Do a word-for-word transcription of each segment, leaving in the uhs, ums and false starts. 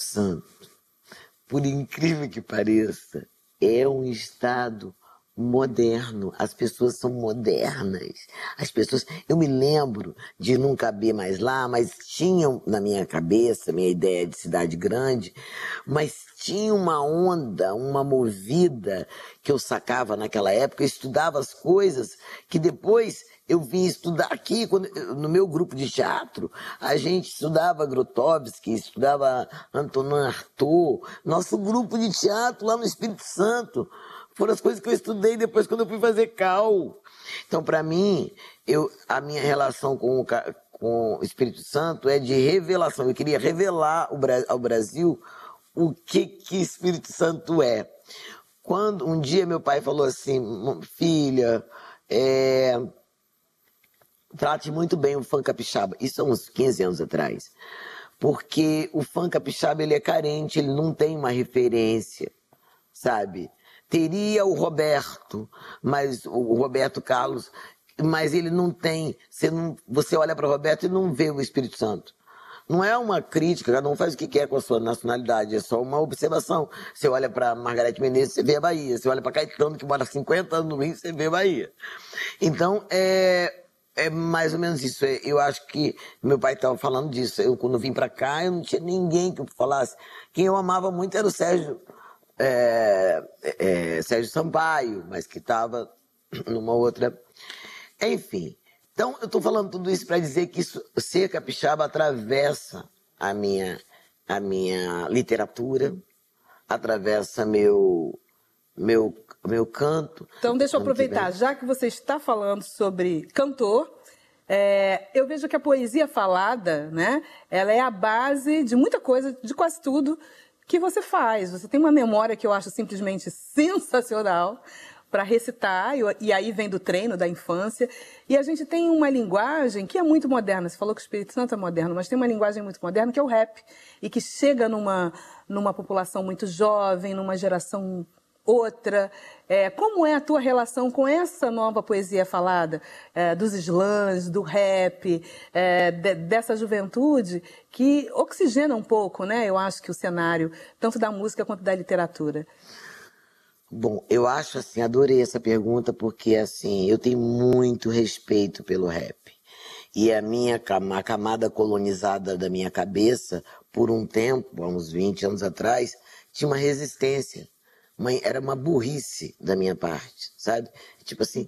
Santo, por incrível que pareça, é um estado moderno. As pessoas são modernas. As pessoas, eu me lembro de não caber mais lá, mas tinham na minha cabeça, minha ideia de cidade grande, mas tinha uma onda, uma movida que eu sacava naquela época, eu estudava as coisas que depois eu vim estudar aqui, quando, no meu grupo de teatro, a gente estudava Grotowski, estudava Antonin Artaud, nosso grupo de teatro lá no Espírito Santo, foram as coisas que eu estudei depois quando eu fui fazer cal. Então, para mim, eu, a minha relação com o, com o Espírito Santo é de revelação. Eu queria revelar ao Brasil o que que Espírito Santo é. Quando um dia meu pai falou assim, filha, é, trate muito bem o funk capixaba. Isso há uns quinze anos atrás. Porque o funk capixaba, ele é carente, ele não tem uma referência, sabe? Teria o Roberto, mas o Roberto Carlos, mas ele não tem. Você, não, você olha para o Roberto e não vê o Espírito Santo. Não é uma crítica, cada um faz o que quer com a sua nacionalidade, é só uma observação. Você olha para Margareth Menezes, você vê a Bahia. Você olha para Caetano, que mora cinquenta anos no Rio, você vê a Bahia. Então, é, é mais ou menos isso. Eu acho que meu pai estava falando disso. Eu, quando vim para cá, eu não tinha ninguém que falasse. Quem eu amava muito era o Sérgio, é, é, Sérgio Sampaio, mas que estava numa outra... Enfim... Então, eu estou falando tudo isso para dizer que isso, ser capixaba atravessa a minha, a minha literatura, atravessa meu, meu, meu canto. Então, deixa eu aproveitar, já que você está falando sobre cantor, é, eu vejo que a poesia falada, né, ela é a base de muita coisa, de quase tudo que você faz. Você tem uma memória que eu acho simplesmente sensacional para recitar, e aí vem do treino, da infância, e a gente tem uma linguagem que é muito moderna. Você falou que o Espírito Santo é moderno, mas tem uma linguagem muito moderna que é o rap, e que chega numa, numa população muito jovem, numa geração outra. É, como é a tua relação com essa nova poesia falada, é, dos slams, do rap, é, de, dessa juventude que oxigena um pouco, né? Eu acho que o cenário, tanto da música quanto da literatura. Bom, eu acho assim, adorei essa pergunta porque assim, eu tenho muito respeito pelo rap. E a minha a camada colonizada da minha cabeça, por um tempo, há uns vinte anos atrás, tinha uma resistência. Uma, era uma burrice da minha parte, sabe? Tipo assim,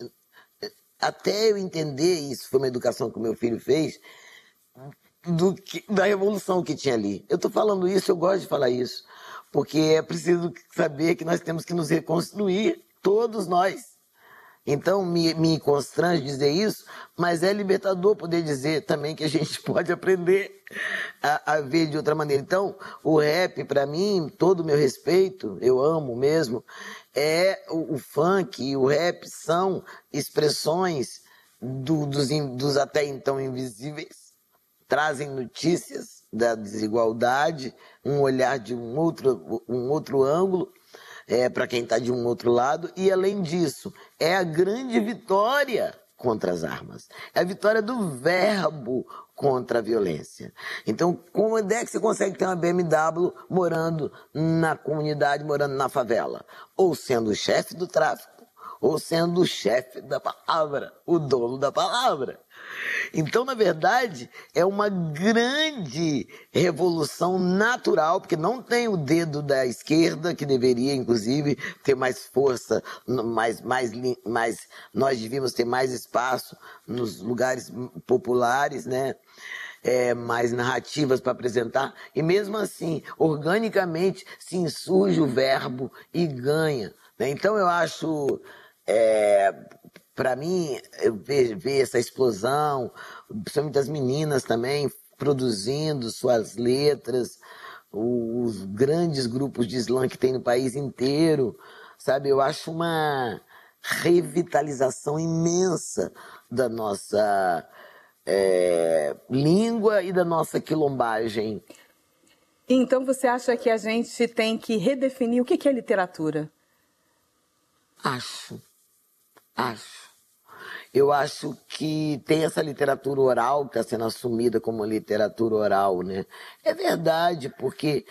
até eu entender isso, foi uma educação que o meu filho fez, do que, da revolução que tinha ali. Eu tô falando isso, eu gosto de falar isso. Porque é preciso saber que nós temos que nos reconstruir, todos nós. Então, me, me constrange dizer isso, mas é libertador poder dizer também que a gente pode aprender a, a ver de outra maneira. Então, o rap, para mim, todo o meu respeito, eu amo mesmo, é o, o funk e o rap são expressões do, dos, dos até então invisíveis, trazem notícias da desigualdade, um olhar de um outro, um outro ângulo, é, para quem está de um outro lado, e além disso, é a grande vitória contra as armas, é a vitória do verbo contra a violência. Então, como é que você consegue ter uma B M W morando na comunidade, morando na favela? Ou sendo o chefe do tráfico, ou sendo o chefe da palavra, o dono da palavra. Então, na verdade, é uma grande revolução natural, porque não tem o dedo da esquerda, que deveria, inclusive, ter mais força, mais, mais, mais, nós devíamos ter mais espaço nos lugares populares, né? É, mais narrativas para apresentar, e mesmo assim, organicamente, se insurge o verbo e ganha. Né? Então, eu acho... É, para mim, eu ver, ver essa explosão, principalmente das meninas também, produzindo suas letras, os grandes grupos de slam que tem no país inteiro, sabe? Eu acho uma revitalização imensa da nossa é, língua e da nossa quilombagem. Então você acha que a gente tem que redefinir o que é literatura? Acho. Acho. Eu acho que tem essa literatura oral que está sendo assumida como literatura oral, né? É verdade, porque